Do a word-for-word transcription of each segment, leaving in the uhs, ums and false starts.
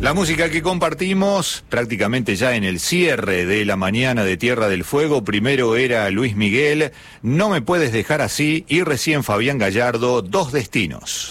La música que compartimos prácticamente ya en el cierre de la mañana de Tierra del Fuego, primero era Luis Miguel, No me puedes dejar así, y recién Fabián Gallardo, Dos destinos.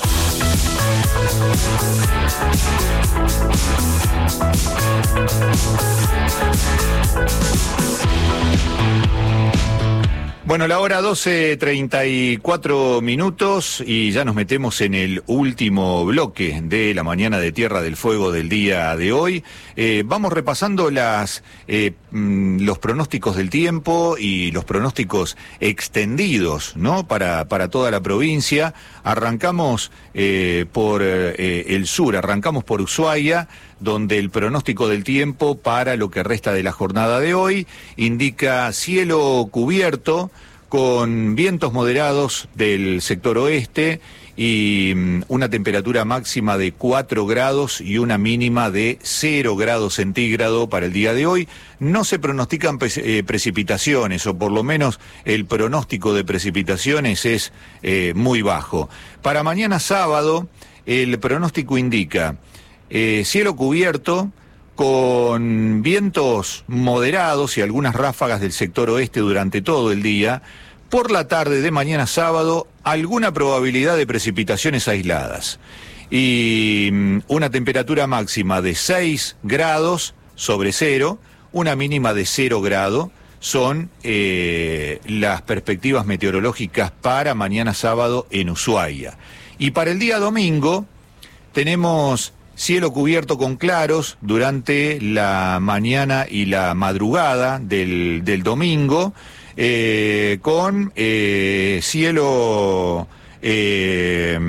Bueno, la hora doce treinta y cuatro minutos y ya nos metemos en el último bloque de la mañana de Tierra del Fuego del día de hoy. Eh, vamos repasando las eh, los pronósticos del tiempo y los pronósticos extendidos, ¿no? Para, para toda la provincia. Arrancamos eh, por eh, el sur, arrancamos por Ushuaia, donde el pronóstico del tiempo para lo que resta de la jornada de hoy indica cielo cubierto con vientos moderados del sector oeste y um, una temperatura máxima de cuatro grados y una mínima de cero grados centígrados para el día de hoy. No se pronostican pre- eh, precipitaciones, o por lo menos el pronóstico de precipitaciones es eh, muy bajo. Para mañana sábado, el pronóstico indica Eh, cielo cubierto con vientos moderados y algunas ráfagas del sector oeste durante todo el día. Por la tarde de mañana sábado, alguna probabilidad de precipitaciones aisladas. Y um, una temperatura máxima de seis grados sobre cero, una mínima de cero grado. Son eh, las perspectivas meteorológicas para mañana sábado en Ushuaia. Y para el día domingo tenemos cielo cubierto con claros durante la mañana y la madrugada del, del domingo, eh, con eh, cielo eh,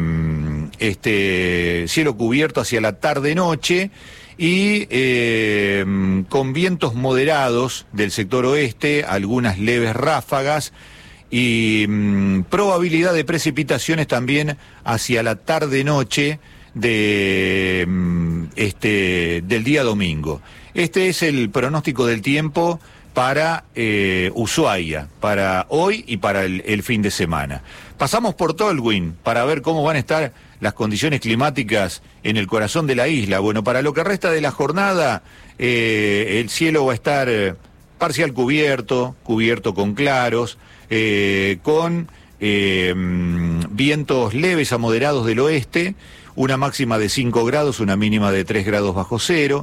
este cielo cubierto hacia la tarde-noche y eh, con vientos moderados del sector oeste, algunas leves ráfagas y mm, probabilidad de precipitaciones también hacia la tarde-noche de este del día domingo. Este es el pronóstico del tiempo para eh, Ushuaia, para hoy y para el, el fin de semana. Pasamos por Tolwyn para ver cómo van a estar las condiciones climáticas en el corazón de la isla. Bueno, para lo que resta de la jornada, eh, el cielo va a estar eh, parcial cubierto, cubierto con claros, eh, con eh, vientos leves a moderados del oeste, una máxima de cinco grados, una mínima de tres grados bajo cero.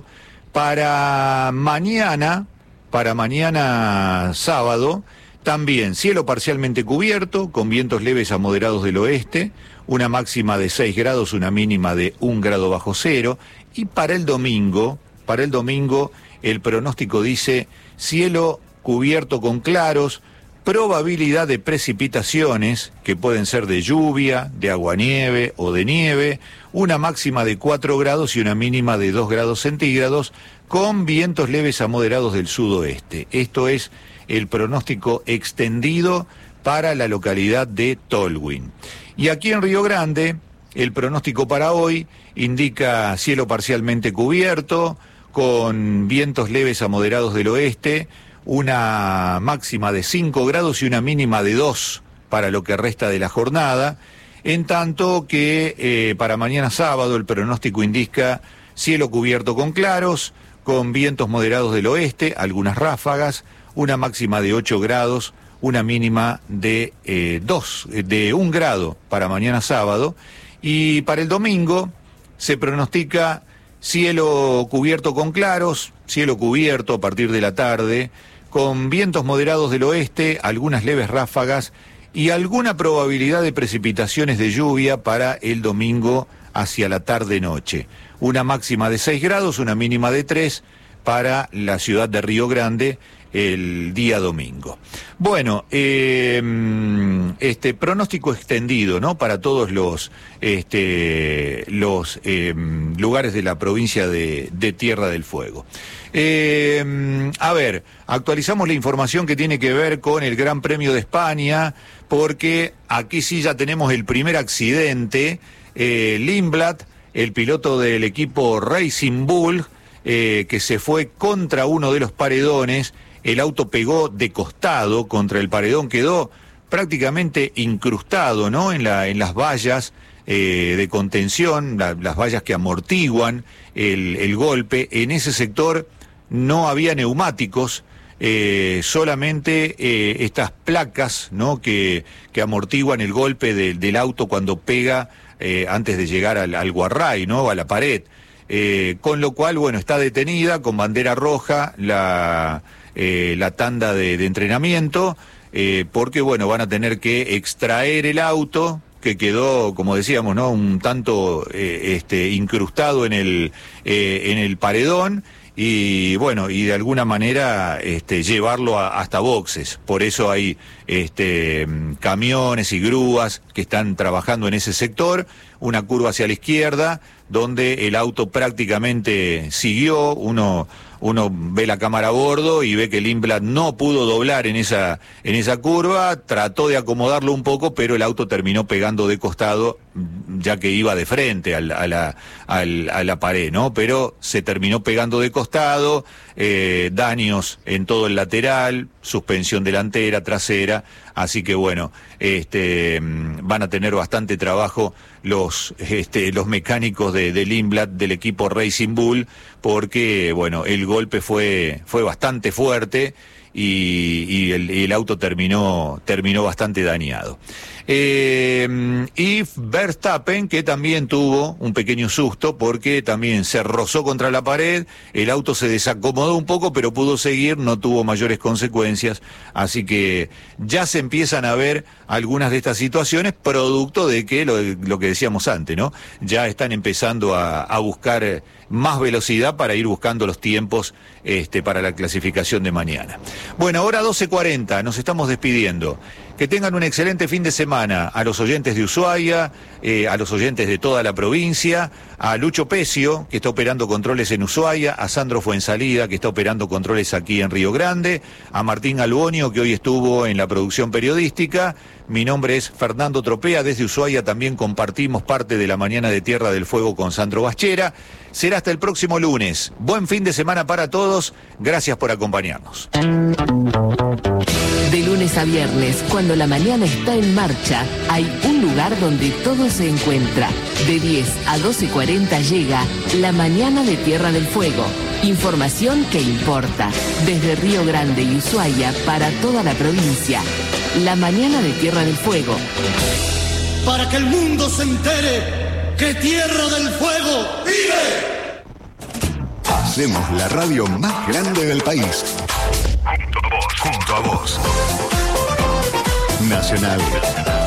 Para mañana, para mañana sábado, también cielo parcialmente cubierto, con vientos leves a moderados del oeste, una máxima de seis grados, una mínima de un grado bajo cero. Y para el domingo, para el domingo, el pronóstico dice cielo cubierto con claros, probabilidad de precipitaciones, que pueden ser de lluvia, de aguanieve o de nieve, una máxima de cuatro grados y una mínima de dos grados centígrados, con vientos leves a moderados del sudoeste. Esto es el pronóstico extendido para la localidad de Tolwyn. Y aquí en Río Grande, el pronóstico para hoy indica cielo parcialmente cubierto, con vientos leves a moderados del oeste, una máxima de cinco grados y una mínima de dos para lo que resta de la jornada, en tanto que eh, para mañana sábado el pronóstico indica cielo cubierto con claros, con vientos moderados del oeste, algunas ráfagas, una máxima de ocho grados, una mínima de eh, dos, de un grado para mañana sábado, y para el domingo se pronostica cielo cubierto con claros, cielo cubierto a partir de la tarde, con vientos moderados del oeste, algunas leves ráfagas y alguna probabilidad de precipitaciones de lluvia para el domingo hacia la tarde-noche. Una máxima de seis grados, una mínima de tres para la ciudad de Río Grande el día domingo. Bueno, eh, este pronóstico extendido, ¿no? Para todos los este, los eh, lugares de la provincia de, de Tierra del Fuego. Eh, a ver, actualizamos la información que tiene que ver con el Gran Premio de España, porque aquí sí ya tenemos el primer accidente. Eh, Lindblad, el piloto del equipo Racing Bull, eh, que se fue contra uno de los paredones. El auto pegó de costado contra el paredón, quedó prácticamente incrustado, ¿no? En la, en las vallas eh, de contención, la, las vallas que amortiguan el, el golpe. En ese sector no había neumáticos, eh, solamente eh, estas placas, ¿no?, que, que amortiguan el golpe de, del auto cuando pega eh, antes de llegar al, al guarray, ¿no?, a la pared. Eh, con lo cual, bueno, está detenida con bandera roja la, eh, la tanda de, de entrenamiento, eh, porque, bueno, van a tener que extraer el auto, que quedó, como decíamos, ¿no?, un tanto eh, este, incrustado en el, eh, en el paredón, y bueno, y de alguna manera este, llevarlo a, hasta boxes. Por eso hay este, camiones y grúas que están trabajando en ese sector, una curva hacia la izquierda, donde el auto prácticamente siguió, uno, uno ve la cámara a bordo y ve que el Lindblad no pudo doblar en esa, en esa curva, trató de acomodarlo un poco, pero el auto terminó pegando de costado, ya que iba de frente al, a, la, al, a la pared, ¿no? Pero se terminó pegando de costado, eh, daños en todo el lateral, suspensión delantera, trasera, así que bueno, este, van a tener bastante trabajo los, este, los mecánicos de, de Lindblad, del equipo Racing Bull, porque bueno, el golpe fue, fue bastante fuerte y, y, el, y el auto terminó, terminó bastante dañado. Eh, y Verstappen, que también tuvo un pequeño susto porque también se rozó contra la pared, el auto se desacomodó un poco, pero pudo seguir, no tuvo mayores consecuencias, así que ya se empiezan a ver algunas de estas situaciones, producto de que, lo, lo que decíamos antes, ¿no?, ya están empezando a, a buscar más velocidad para ir buscando los tiempos este, para la clasificación de mañana. Bueno, ahora doce cuarenta, nos estamos despidiendo. Que tengan un excelente fin de semana a los oyentes de Ushuaia, eh, a los oyentes de toda la provincia, a Lucho Pecio, que está operando controles en Ushuaia, a Sandro Fuensalida, que está operando controles aquí en Río Grande, a Martín Albonio, que hoy estuvo en la producción periodística. Mi nombre es Fernando Tropea, desde Ushuaia también compartimos parte de la mañana de Tierra del Fuego con Sandro Baschera. Será hasta el próximo lunes. Buen fin de semana para todos, gracias por acompañarnos. De lunes a viernes, cuando la mañana está en marcha, hay un lugar donde todo se encuentra. De diez a doce cuarenta llega La Mañana de Tierra del Fuego. Información que importa. Desde Río Grande y Ushuaia para toda la provincia. La Mañana de Tierra del Fuego. Para que el mundo se entere que Tierra del Fuego vive. Hacemos la radio más grande del país. Junto a vos. Junto a vos. Nacional.